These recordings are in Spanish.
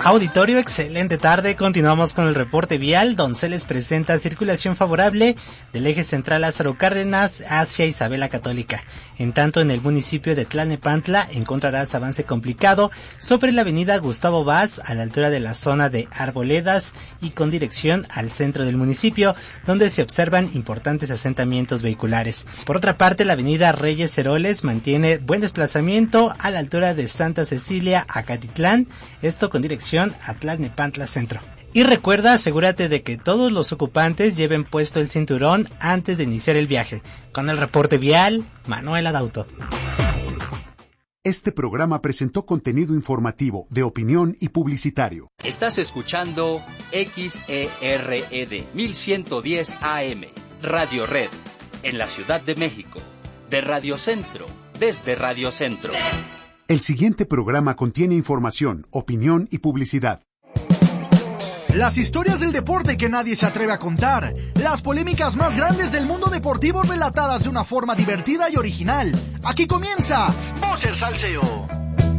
Auditorio, excelente tarde. Continuamos con el reporte vial. Donceles presenta circulación favorable del eje central Lázaro Cárdenas hacia Isabela Católica. En tanto, en el municipio de Tlalnepantla encontrarás avance complicado sobre la avenida Gustavo Vaz a la altura de la zona de Arboledas y con dirección al centro del municipio, donde se observan importantes asentamientos vehiculares. Por otra parte, la avenida Reyes Heroles mantiene buen desplazamiento a la altura de Santa Cecilia a Catitlán, esto con dirección a Tlalnepantla Centro. Y recuerda, asegúrate de que todos los ocupantes lleven puesto el cinturón antes de iniciar el viaje. Con el reporte vial, Manuel Adauto. Este programa presentó contenido informativo, de opinión y publicitario. Estás escuchando XERED 1110 AM, Radio Red, en la Ciudad de México, de Radio Centro, desde Radio Centro. El siguiente programa contiene información, opinión y publicidad. Las historias del deporte que nadie se atreve a contar. Las polémicas más grandes del mundo deportivo relatadas de una forma divertida y original. Aquí comienza Voces Salseo.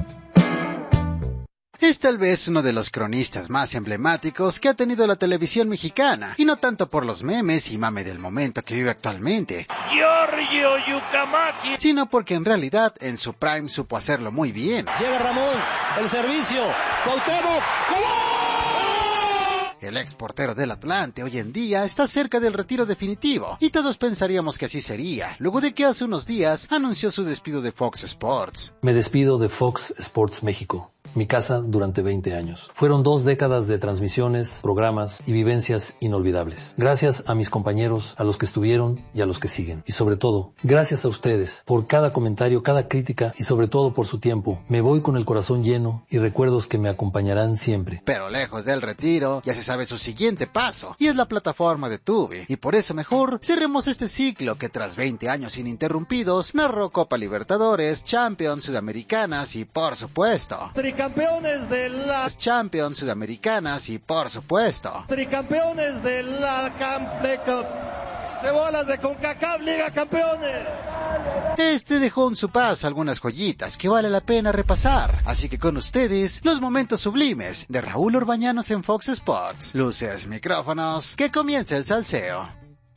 Es tal vez uno de los cronistas más emblemáticos que ha tenido la televisión mexicana, y no tanto por los memes y mame del momento que vive actualmente, Giorgio Yucamaki, sino porque en realidad en su prime supo hacerlo muy bien. Llega Ramón, el servicio, Cuauhtémoc, ¡gol! El ex portero del Atlante hoy en día está cerca del retiro definitivo, y todos pensaríamos que así sería, luego de que hace unos días anunció su despido de Fox Sports. Me despido de Fox Sports México, mi casa durante 20 años. Fueron 2 décadas de transmisiones, programas y vivencias inolvidables. Gracias a mis compañeros, a los que estuvieron y a los que siguen. Y sobre todo, gracias a ustedes por cada comentario, cada crítica y sobre todo por su tiempo. Me voy con el corazón lleno y recuerdos que me acompañarán siempre. Pero lejos del retiro, ya se sabe su siguiente paso, y es la plataforma de Tubi. Y por eso mejor cerremos este ciclo que tras 20 años ininterrumpidos narró Copa Libertadores, Champions Sudamericanas y por supuesto tricampeones de la Champions Sudamericanas y por supuesto tricampeones de la Cebolas de CONCACAF Liga Campeones. Este dejó en su paso algunas joyitas que vale la pena repasar, así que con ustedes los momentos sublimes de Raúl Orbañanos en Fox Sports. Luces, micrófonos, que comience el salseo.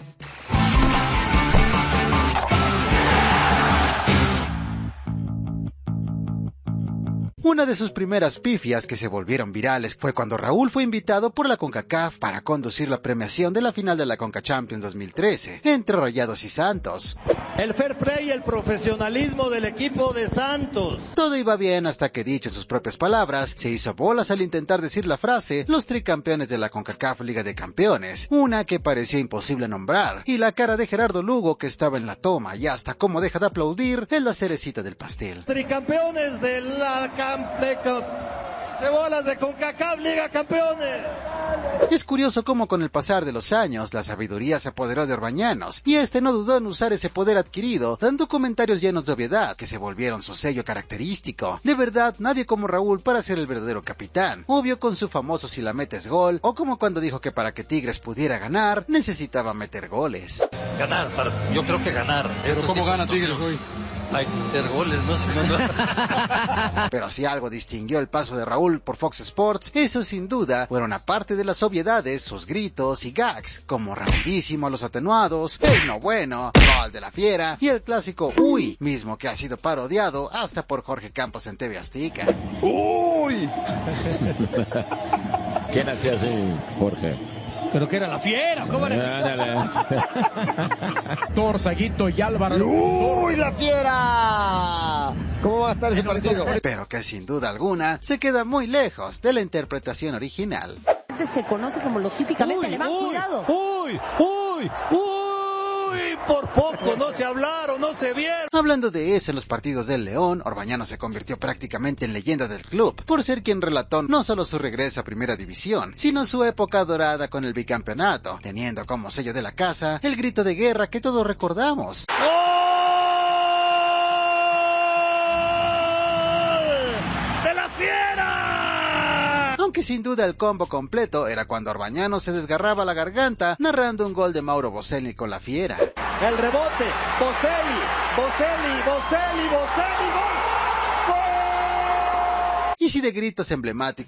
Una de sus primeras pifias que se volvieron virales fue cuando Raúl fue invitado por la CONCACAF para conducir la premiación de la final de la Conca Champions 2013 entre Rayados y Santos. El fair play y el profesionalismo del equipo de Santos. Todo iba bien hasta que, dicho en sus propias palabras, se hizo bolas al intentar decir la frase los tricampeones de la CONCACAF Liga de Campeones, una que parecía imposible nombrar, y la cara de Gerardo Lugo, que estaba en la toma y hasta como deja de aplaudir, es la cerecita del pastel. Tricampeones de la Cebolas de CONCACAF Liga Campeones. Es curioso cómo con el pasar de los años la sabiduría se apoderó de Orbañanos, y este no dudó en usar ese poder adquirido, dando comentarios llenos de obviedad que se volvieron su sello característico. De verdad, nadie como Raúl para ser el verdadero capitán, obvio con su famoso si la metes gol, o como cuando dijo que para que Tigres pudiera ganar, necesitaba meter goles. Ganar, yo creo que ganar. Pero ¿cómo gana Tigres hoy? Hay que meter goles, ¿no? Pero si algo distinguió el paso de Raúl por Fox Sports, eso sin duda fueron aparte de las obviedades, sus gritos y gags, como rapidísimo a los atenuados, el no bueno, gol de la fiera y el clásico uy, mismo que ha sido parodiado hasta por Jorge Campos en TV Azteca. ¡Uy! ¿Quién hacía así, Jorge? Pero que era la fiera, ¿cómo era? Torzaguito y Álvaro. ¡Uy, la fiera! ¿Cómo va a estar ese partido? Pero que sin duda alguna se queda muy lejos de la interpretación original. Se conoce como lo típicamente alemán, cuidado. ¡Uy! Por poco no se hablaron, no se vieron. Hablando de eso en los partidos del León, Orbañanos se convirtió prácticamente en leyenda del club, por ser quien relató no solo su regreso a Primera División, sino su época dorada con el bicampeonato, teniendo como sello de la casa el grito de guerra que todos recordamos. ¡Gol de la fiera! Aunque sin duda el combo completo era cuando Orbañanos se desgarraba la garganta narrando un gol de Mauro Boselli con la fiera. El rebote, Boselli, gol. Y si de gritos emblemáticos